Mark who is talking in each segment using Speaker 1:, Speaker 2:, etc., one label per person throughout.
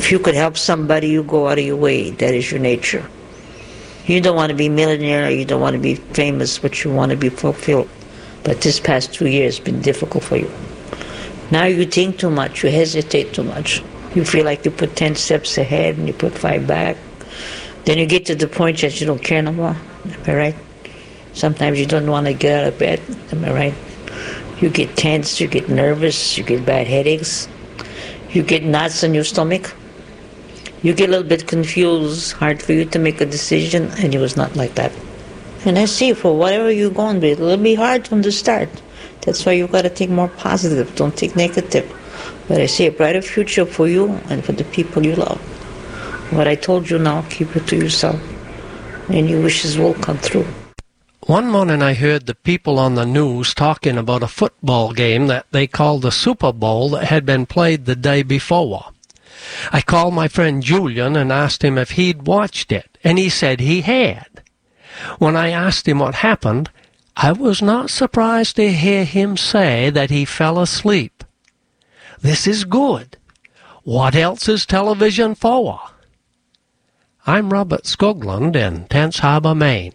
Speaker 1: If you could help somebody, you go out of your way. That is your nature. You don't want to be a millionaire, you don't want to be famous, but you want to be fulfilled. But this past 2 years has been difficult for you. Now you think too much, you hesitate too much. You feel like you put 10 steps ahead and you put 5 back. Then you get to the point that you don't care no more. Am I right? Sometimes you don't want to get out of bed. Am I right? You get tense, you get nervous, you get bad headaches. You get knots in your stomach. You get a little bit confused, hard for you to make a decision, and it was not like that. And I see, for whatever you're going with, it'll be hard from the start. That's why you've got to think more positive, don't think negative. But I see a brighter future for you and for the people you love. What I told you now, keep it to yourself, and your wishes will come true.
Speaker 2: One morning I heard the people on the news talking about a football game that they called the Super Bowl that had been played the day before. I called my friend Julian and asked him if he'd watched it, and he said he had. When I asked him what happened, I was not surprised to hear him say that he fell asleep. This is good. What else is television for? I'm Robert Skoglund in Tense Harbor, Maine.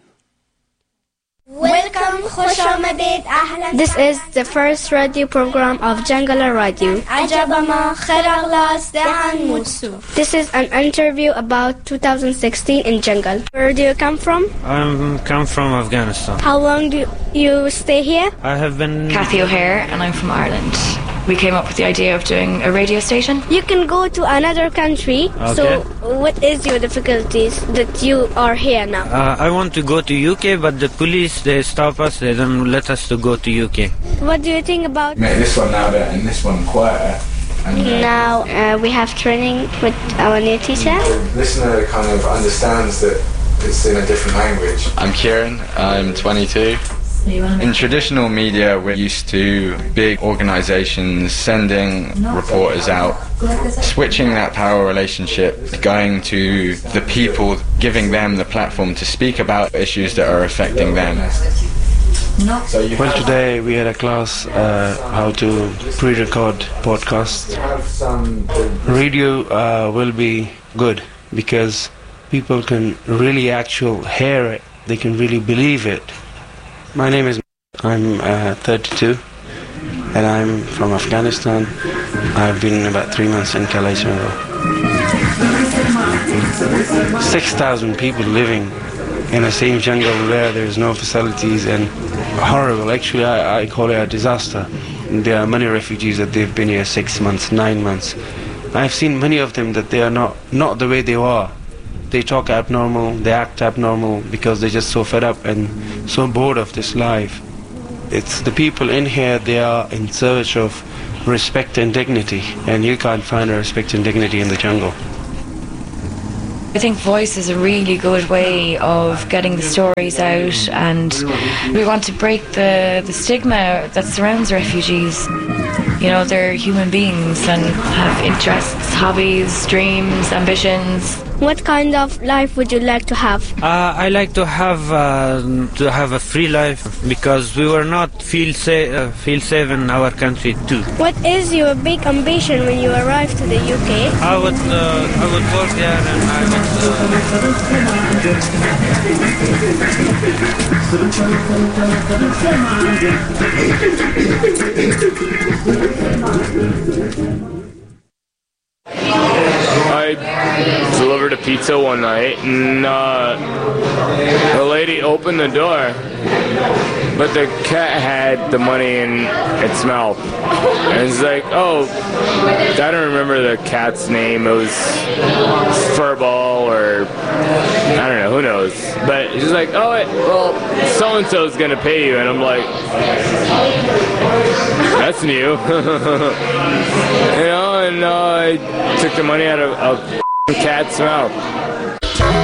Speaker 3: Welcome, خوش آمدید.
Speaker 4: This is the first radio program of Jangala Radio.
Speaker 3: عجب ما خلق لاستعان موتسو.
Speaker 4: This is an interview about 2016 in Jungle. Where do you come from?
Speaker 5: I come from Afghanistan.
Speaker 4: How long do you stay here?
Speaker 5: I have been...
Speaker 6: Kathy O'Hare, and I'm from Ireland. We came up with the idea of doing a radio station.
Speaker 4: You can go to another country,
Speaker 5: Okay.
Speaker 4: so what is your difficulties that you are here now?
Speaker 5: I want to go to UK, but the police, they stop us, they don't let us to go to UK.
Speaker 4: What do you think about...
Speaker 7: Make this one louder and this one quieter. And
Speaker 4: Now we have training with our new teacher.
Speaker 7: the listener kind of understands that it's in a different language.
Speaker 8: I'm Kieran, I'm 22. In traditional media, we're used to big organizations sending reporters out, switching that power relationship, going to the people, giving them the platform to speak about issues that are affecting them.
Speaker 9: Well, today we had a class how to pre-record podcasts. Radio will be good because people can really actually hear it. They can really believe it. My name is... I'm 32 and I'm from Afghanistan. I've been about 3 months in Calais Jungle. 6,000 people living in the same jungle where there's no facilities and horrible. Actually, I call it a disaster. There are many refugees that they've been here 6 months, 9 months. I've seen many of them that they are not the way they are. They talk abnormal, they act abnormal because they're just so fed up and so bored of this life. It's the people in here, they are in search of respect and dignity, and you can't find a respect and dignity in the jungle.
Speaker 6: I think voice is a really good way of getting the stories out, and we want to break the stigma that surrounds refugees. You know, they're human beings and have interests, hobbies, dreams, ambitions.
Speaker 4: What kind of life would you like to have?
Speaker 5: I like to have a free life because we will not feel safe in our country too.
Speaker 4: What is your big ambition when you arrive to the UK?
Speaker 5: I would work there and
Speaker 10: I delivered a pizza one night, and the lady opened the door, but the cat had the money in its mouth. And it's like, oh, I don't remember the cat's name. It was Furball or I don't know, who knows. But she's like, oh, well, so-and-so's going to pay you. And I'm like, that's new. You know, and I took the money out of a cat's mouth.